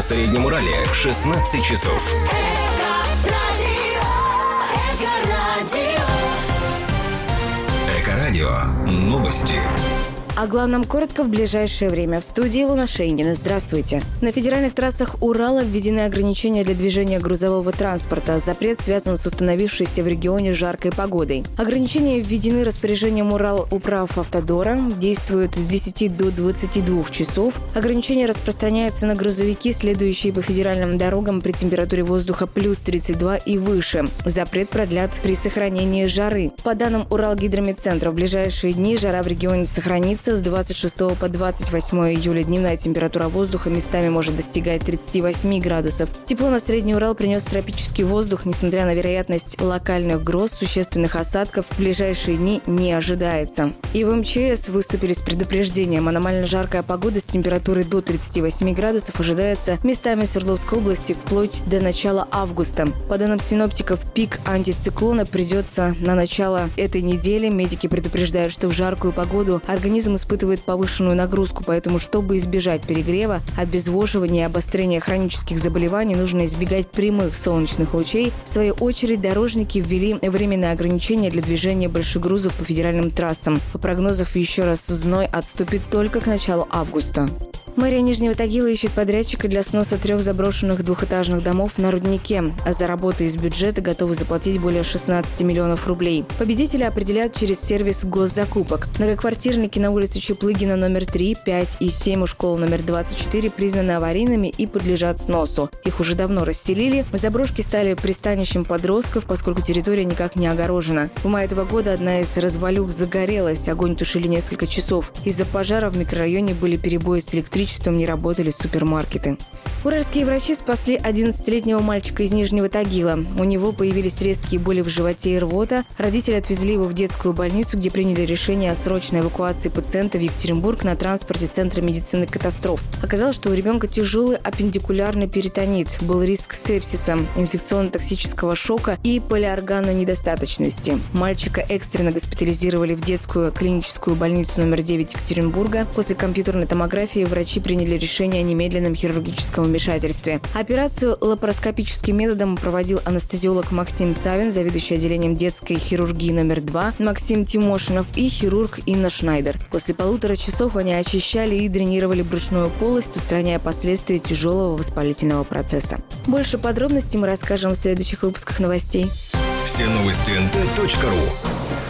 Среднем Урале 16 часов. Эко-радио. Новости. О главном коротко в ближайшее время. В студии Луна Шейнгина. Здравствуйте. На федеральных трассах Урала введены ограничения для движения грузового транспорта. Запрет связан с установившейся в регионе жаркой погодой. Ограничения введены распоряжением Уралуправавтодора. Действуют с 10 до 22 часов. Ограничения распространяются на грузовики, следующие по федеральным дорогам при температуре воздуха плюс 32 и выше. Запрет продлят при сохранении жары. По данным Уралгидрометцентра, в ближайшие дни жара в регионе сохранится. С 26 по 28 июля дневная температура воздуха местами может достигать 38 градусов. Тепло на Средний Урал принес тропический воздух. Несмотря на вероятность локальных гроз, существенных осадков в ближайшие дни не ожидается. И в МЧС выступили с предупреждением. Аномально жаркая погода с температурой до 38 градусов ожидается местами в Свердловской области вплоть до начала августа. По данным синоптиков, пик антициклона придется на начало этой недели. Медики предупреждают, что в жаркую погоду организм испытывает повышенную нагрузку, поэтому, чтобы избежать перегрева, обезвоживания и обострения хронических заболеваний, нужно избегать прямых солнечных лучей. В свою очередь, дорожники ввели временное ограничение для движения больших грузов по федеральным трассам. По прогнозам, еще раз зной отступит только к началу августа. Мэрия Нижнего Тагила ищет подрядчика для сноса 3 заброшенных двухэтажных домов на Руднике. А за работы из бюджета готовы заплатить более 16 миллионов рублей. Победителя определят через сервис госзакупок. Многоквартирники на улице Чаплыгина номер 3, 5 и 7 у школы номер 24 признаны аварийными и подлежат сносу. Их уже давно расселили. Заброшки стали пристанищем подростков, поскольку территория никак не огорожена. В мае этого года одна из развалюх загорелась. Огонь тушили несколько часов. Из-за пожара в микрорайоне были перебои с электричеством, не работали супермаркеты. Уральские врачи спасли 11-летнего мальчика из Нижнего Тагила. У него появились резкие боли в животе и рвота. Родители отвезли его в детскую больницу, где приняли решение о срочной эвакуации пациента в Екатеринбург на транспорте Центра медицины катастроф. Оказалось, что у ребенка тяжелый аппендикулярный перитонит. Был риск сепсиса, инфекционно-токсического шока и полиорганной недостаточности. Мальчика экстренно госпитализировали в детскую клиническую больницу номер 9 Екатеринбурга. После компьютерной томографии врачи приняли решение о немедленном хирургическом вмешательстве. Операцию лапароскопическим методом проводил анестезиолог Максим Савин, заведующий отделением детской хирургии номер 2, Максим Тимошинов и хирург Инна Шнайдер. После 1,5 часов они очищали и дренировали брюшную полость, устраняя последствия тяжелого воспалительного процесса. Больше подробностей мы расскажем в следующих выпусках новостей. Все новости nt.ru.